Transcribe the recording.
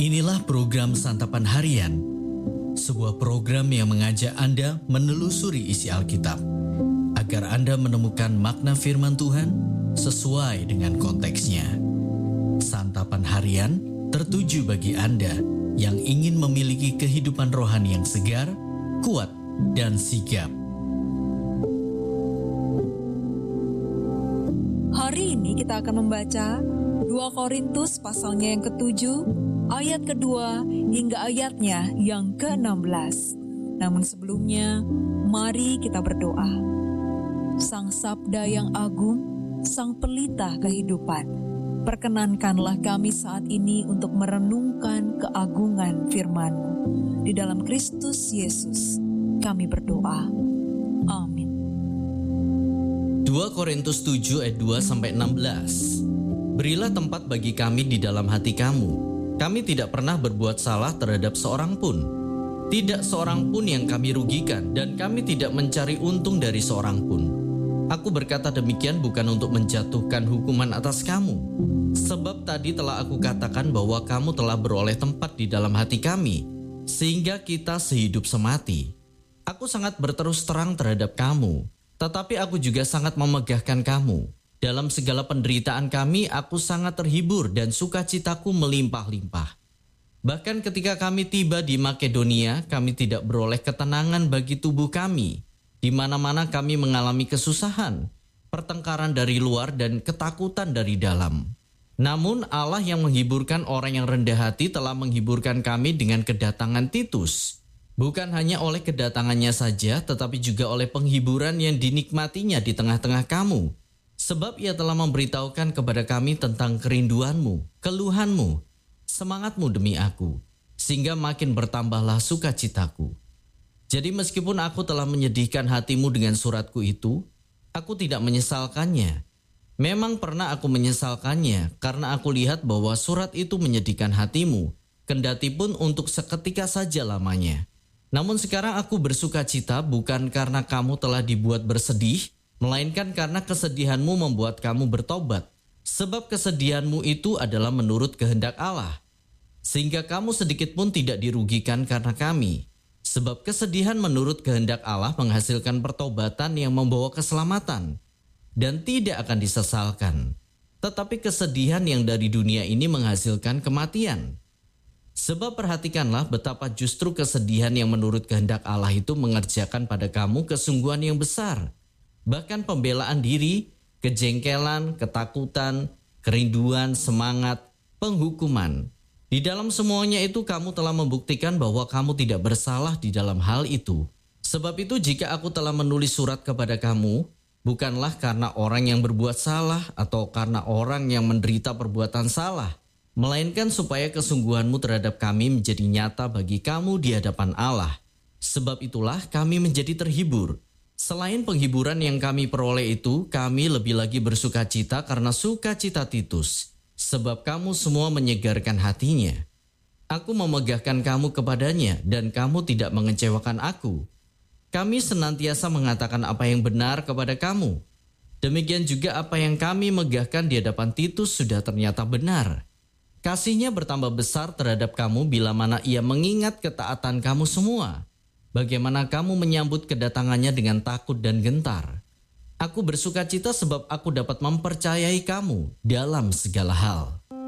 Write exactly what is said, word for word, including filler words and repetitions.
Inilah program Santapan Harian, sebuah program yang mengajak Anda menelusuri isi Alkitab, agar Anda menemukan makna firman Tuhan sesuai dengan konteksnya. Santapan Harian tertuju bagi Anda yang ingin memiliki kehidupan rohani yang segar, kuat, dan sigap. Hari ini kita akan membaca dua Korintus pasalnya yang ketujuh, ayat kedua hingga ayatnya yang keenam belas. Namun sebelumnya, mari kita berdoa. Sang Sabda yang agung, Sang Pelita kehidupan, perkenankanlah kami saat ini untuk merenungkan keagungan firman-Mu. Di dalam Kristus Yesus, kami berdoa. Amin. dua Korintus tujuh ayat dua sampai enam belas. Berilah tempat bagi kami di dalam hati kamu. Kami tidak pernah berbuat salah terhadap seorang pun. Tidak seorang pun yang kami rugikan, dan kami tidak mencari untung dari seorang pun. Aku berkata demikian bukan untuk menjatuhkan hukuman atas kamu. Sebab tadi telah aku katakan bahwa kamu telah beroleh tempat di dalam hati kami, sehingga kita sehidup semati. Aku sangat berterus terang terhadap kamu, tetapi aku juga sangat memegahkan kamu. Dalam segala penderitaan kami, aku sangat terhibur dan sukacitaku melimpah-limpah. Bahkan ketika kami tiba di Makedonia, kami tidak beroleh ketenangan bagi tubuh kami. Di mana-mana kami mengalami kesusahan, pertengkaran dari luar dan ketakutan dari dalam. Namun Allah yang menghiburkan orang yang rendah hati telah menghiburkan kami dengan kedatangan Titus. Bukan hanya oleh kedatangannya saja, tetapi juga oleh penghiburan yang dinikmatinya di tengah-tengah kamu. Sebab ia telah memberitahukan kepada kami tentang kerinduanmu, keluhanmu, semangatmu demi aku, sehingga makin bertambahlah sukacitaku. Jadi meskipun aku telah menyedihkan hatimu dengan suratku itu, aku tidak menyesalkannya. Memang pernah aku menyesalkannya, karena aku lihat bahwa surat itu menyedihkan hatimu, kendati pun untuk seketika saja lamanya. Namun sekarang aku bersukacita bukan karena kamu telah dibuat bersedih, melainkan karena kesedihanmu membuat kamu bertobat. Sebab kesedihanmu itu adalah menurut kehendak Allah, sehingga kamu sedikit pun tidak dirugikan karena kami. Sebab kesedihan menurut kehendak Allah menghasilkan pertobatan yang membawa keselamatan, dan tidak akan disesalkan. Tetapi kesedihan yang dari dunia ini menghasilkan kematian. Sebab perhatikanlah betapa justru kesedihan yang menurut kehendak Allah itu mengerjakan pada kamu kesungguhan yang besar. Bahkan pembelaan diri, kejengkelan, ketakutan, kerinduan, semangat, penghukuman. Di dalam semuanya itu kamu telah membuktikan bahwa kamu tidak bersalah di dalam hal itu. Sebab itu jika aku telah menulis surat kepada kamu, bukanlah karena orang yang berbuat salah atau karena orang yang menderita perbuatan salah, melainkan supaya kesungguhanmu terhadap kami menjadi nyata bagi kamu di hadapan Allah. Sebab itulah kami menjadi terhibur. Selain penghiburan yang kami peroleh itu, kami lebih lagi bersukacita karena sukacita Titus, sebab kamu semua menyegarkan hatinya. Aku memegahkan kamu kepadanya, dan kamu tidak mengecewakan aku. Kami senantiasa mengatakan apa yang benar kepada kamu. Demikian juga apa yang kami megahkan di hadapan Titus sudah ternyata benar. Kasihnya bertambah besar terhadap kamu bila mana ia mengingat ketaatan kamu semua. Bagaimana kamu menyambut kedatangannya dengan takut dan gentar. Aku bersukacita sebab aku dapat mempercayai kamu dalam segala hal.